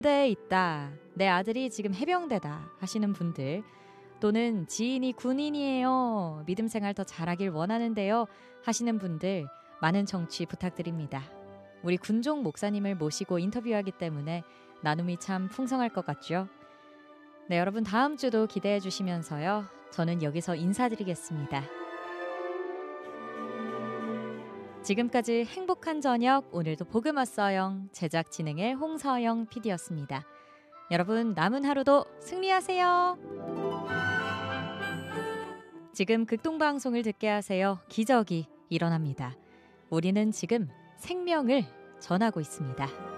군대에 있다. 내 아들이 지금 해병대다 하시는 분들, 또는 지인이 군인이에요. 믿음 생활 더 잘하길 원하는데요 하시는 분들, 많은 청취 부탁드립니다. 우리 군종 목사님을 모시고 인터뷰하기 때문에 나눔이 참 풍성할 것 같죠? 네, 여러분 다음 주도 기대해 주시면서요. 저는 여기서 인사드리겠습니다. 지금까지 행복한 저녁, 오늘도 복음 왔어요. 제작 진행의 홍서영 PD였습니다. 여러분 남은 하루도 승리하세요. 지금 극동방송을 듣게 하세요. 기적이 일어납니다. 우리는 지금 생명을 전하고 있습니다.